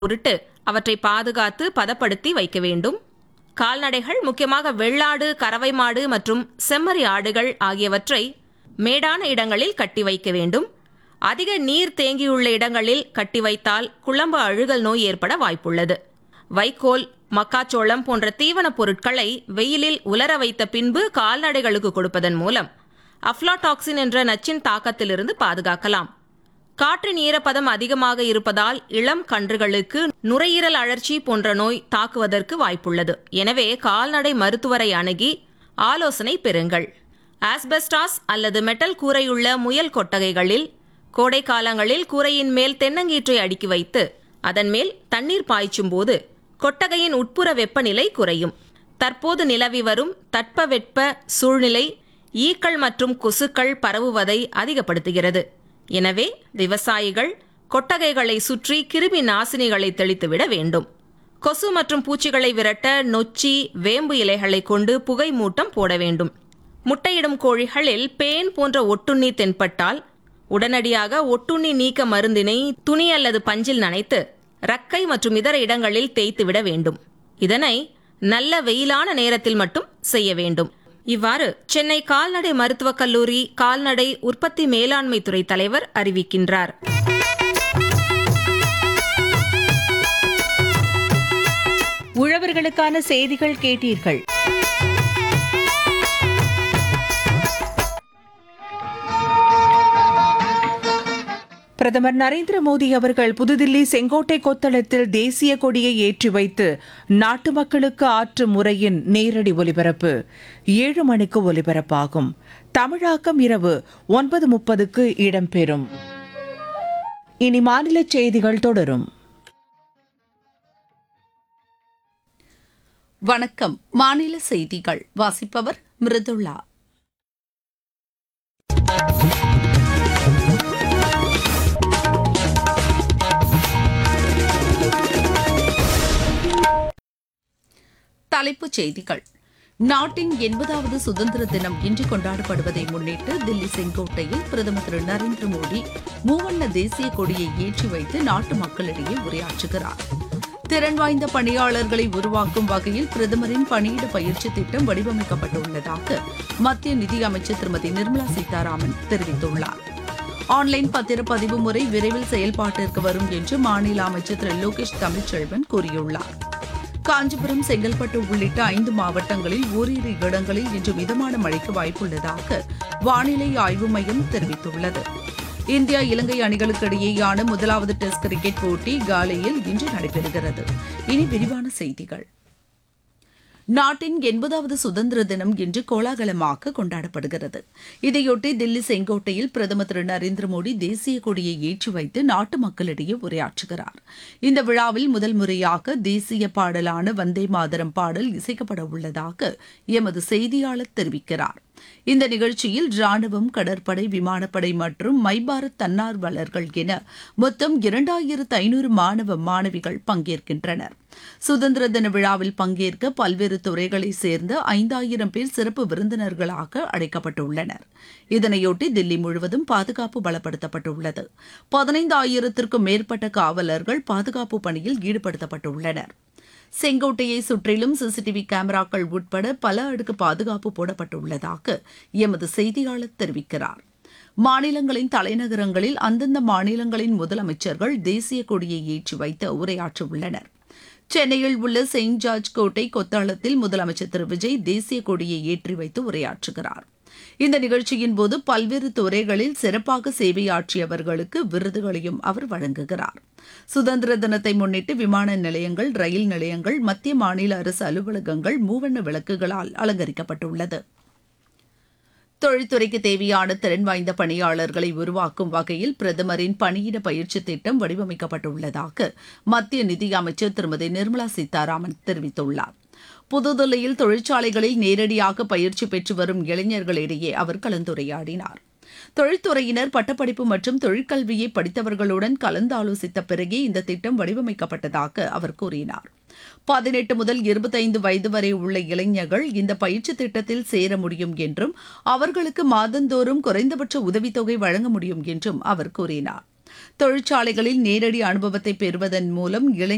பொருட்டு அவற்றை பாதுகாத்து பதப்படுத்தி வைக்க வேண்டும். கால்நடைகள், முக்கியமாக வெள்ளாடு, கறவை மாடு மற்றும் செம்மறி ஆடுகள் ஆகியவற்றை மேடான இடங்களில் கட்டி வைக்க வேண்டும். அதிக நீர் தேங்கியுள்ள இடங்களில் கட்டி வைத்தால் குழம்பு அழுகல் நோய் ஏற்பட வாய்ப்புள்ளது. வைக்கோல், மக்காச்சோளம் போன்ற தீவனப் பொருட்களை வெயிலில் உலர வைத்த பின்பு கால்நடைகளுக்கு கொடுப்பதன் மூலம் அஃப்லாடாக்சின் என்ற நச்சின் தாக்கத்திலிருந்து பாதுகாக்கலாம். காற்றின் ஈரப்பதம் அதிகமாக இருப்பதால் இளம் கன்றுகளுக்கு நுரையீரல் அழற்சி போன்ற நோய் தாக்குவதற்கு வாய்ப்புள்ளது. எனவே கால்நடை மருத்துவரை அணுகி ஆலோசனை பெறுங்கள். ஆஸ்பெஸ்டாஸ் அல்லது மெட்டல் கூரையுள்ள முயல் கொட்டகைகளில் கோடை காலங்களில் கூரையின் மேல் தென்னங்கீற்றை அடுக்கி வைத்து அதன் மேல் தண்ணீர் பாய்ச்சும் போது கொட்டகையின் உட்புற வெப்பநிலை குறையும். தற்போது நிலவி வரும் தட்பவெட்ப சூழ்நிலை ஈக்கள் மற்றும் கொசுக்கள் பரவுவதை அதிகப்படுத்துகிறது. எனவே விவசாயிகள் கொட்டகைகளை சுற்றி கிருமி நாசினிகளை தெளித்துவிட வேண்டும். கொசு மற்றும் பூச்சிகளை விரட்ட நொச்சி, வேம்பு இலைகளை கொண்டு புகை மூட்டம் போட வேண்டும். முட்டையிடும் கோழிகளில் பேன் போன்ற ஒட்டுண்ணி தென்பட்டால் உடனடியாக ஒட்டுண்ணி நீக்க மருந்தினை துணி அல்லது பஞ்சில் நனைத்து ரக்கை மற்றும் இதர இடங்களில் தேய்த்துவிட வேண்டும். இதனை நல்ல வெயிலான நேரத்தில் மட்டும் செய்ய வேண்டும். இவ்வாறு சென்னை கால்நடை மருத்துவக் கல்லூரி கால்நடை உற்பத்தி மேலாண்மை துறை தலைவர் அறிவிக்கின்றார். உழவர்களுக்கான செய்திகள் கேட்டீர்கள். பிரதமர் நரேந்திர மோடி அவர்கள் புதுதில்லி செங்கோட்டை கொத்தளத்தில் தேசிய கொடியை ஏற்றி வைத்து நாட்டு மக்களுக்கு ஆற்றும் உரையின் நேரடி ஒலிபரப்பு 7 மணிக்கு ஒலிபரப்பாகும். தமிழாக்கம் இரவு 9:30க்கு இடம்பெறும். இனி மாநில செய்திகள் தொடரும். வணக்கம். மாநில செய்திகள் வாசிப்பவர் மிருதுளா. தலைப்புச் செய்திகள். நாட்டின் 80வது சுதந்திர தினம் இன்று கொண்டாடப்படுவதை முன்னிட்டு தில்லி செங்கோட்டையில் பிரதமர் திரு நரேந்திர மோடி மூவண்ண தேசிய கொடியை ஏற்றி வைத்து நாட்டு மக்களிடையே உரையாற்றுகிறார். திறன் வாய்ந்த பணியாளர்களை உருவாக்கும் வகையில் பிரதமரின் பணியிட பயிற்சி திட்டம் வடிவமைக்கப்பட்டுள்ளதாக மத்திய நிதியமைச்சர் திருமதி நிர்மலா சீதாராமன் தெரிவித்துள்ளார். ஆன்லைன் பத்திரப்பதிவு முறை விரைவில் செயல்பாட்டிற்கு வரும் என்று மாநில அமைச்சர் திரு லோகேஷ் தமிழ்ச்செல்வன் கூறியுள்ளார். காஞ்சிபுரம், செங்கல்பட்டு உள்ளிட்ட 5 மாவட்டங்களில் ஓரிரு இடங்களில் இன்று மிதமான மழைக்கு வாய்ப்புள்ளதாக வானிலை ஆய்வு மையம் தெரிவித்துள்ளது. இந்தியா இலங்கை அணிகளுக்கு இடையேயான முதலாவது டெஸ்ட் கிரிக்கெட் போட்டி காலையில் இன்று நடைபெறுகிறது. இனி விரிவான செய்திகள். நாட்டின் 80வது சுதந்திர தினம் இன்று கோலாகலமாக கொண்டாடப்படுகிறது. இதையொட்டி தில்லி செங்கோட்டையில் பிரதமர் திரு நரேந்திர மோடி தேசிய கொடியை ஏற்றி வைத்து நாட்டு மக்களிடையே உரையாற்றுகிறார். இந்த விழாவில் முதல் முறையாக தேசிய பாடலான வந்தே மாதரம் பாடல் இசைக்கப்பட உள்ளதாக எமது செய்தியாளர் தெரிவிக்கிறார். இந்த நிகழ்ச்சியில் ராணுவம், கடற்படை, விமானப்படை மற்றும் மைபாரத் தன்னார்வலர்கள் என மொத்தம் 2500 மாணவ மாணவிகள் பங்கேற்கின்றனர். சுதந்திர தின விழாவில் பங்கேற்க பல்வேறு துறைகளைச் சேர்ந்த 5000 பேர் சிறப்பு விருந்தினர்களாக அழைக்கப்பட்டுள்ளனர். இதனையொட்டி தில்லி முழுவதும் பாதுகாப்பு பலப்படுத்தப்பட்டுள்ளது. 15000த்திற்கும் மேற்பட்ட காவலர்கள் பாதுகாப்பு பணியில் ஈடுபடுத்தப்பட்டுள்ளனர். செங்கோட்டையை சுற்றிலும் சிசிடிவி கேமராக்கள் உட்பட பல அடுக்கு பாதுகாப்பு போடப்பட்டுள்ளதாக எமது செய்தியாளர் தெரிவிக்கிறார். மாநிலங்களின் தலைநகரங்களில் அந்தந்த மாநிலங்களின் முதலமைச்சர்கள் தேசிய கொடியை ஏற்றி வைத்து உரையாற்றவுள்ளனர். சென்னையில் உள்ள செயின்ட் ஜார்ஜ் கோட்டை கொத்தளத்தில் முதலமைச்சர் திரு விஜய் தேசிய கொடியை ஏற்றி வைத்து உரையாற்றுகிறார். இந்த நிகழ்ச்சியின் போது பல்வேறு துறைகளில் சிறப்பாக சேவையாற்றியவர்களுக்கு விருதுகளையும் அவர் வழங்குகிறார். சுதந்திர தினத்தை முன்னிட்டு விமான நிலையங்கள், ரயில் நிலையங்கள், மத்திய மாநில அரசு அலுவலகங்கள் மூவண்ண விளக்குகளால் அலங்கரிக்கப்பட்டுள்ளது. தொழில்துறைக்கு தேவையான திறன் வாய்ந்த பணியாளர்களை உருவாக்கும் வகையில் பிரதமரின் பணியிட பயிற்சி திட்டம் வடிவமைக்கப்பட்டுள்ளதாக மத்திய நிதியமைச்சர் திருமதி நிர்மலா சீதாராமன் தெரிவித்துள்ளார். புதுதில்லியில் தொழிற்சாலைகளில் நேரடியாக பயிற்சி பெற்று வரும் இளைஞர்களிடையே அவர் கலந்துரையாடினார். தொழில்துறையினர் பட்டப்படிப்பு மற்றும் தொழிற்கல்வியை படித்தவர்களுடன் கலந்தாலோசித்த பிறகே இந்த திட்டம் வடிவமைக்கப்பட்டதாக அவர் கூறினார். 18 முதல் 25 வயது வரை உள்ள இளைஞர்கள் இந்த பயிற்சி திட்டத்தில் சேர முடியும் என்றும் அவர்களுக்கு மாதந்தோறும் குறைந்தபட்ச உதவித்தொகை வழங்க முடியும் என்றும் அவர் கூறினார். தொழிற்சாலைகளில் நேரடி அனுபவத்தை பெறுவதன் மூலம்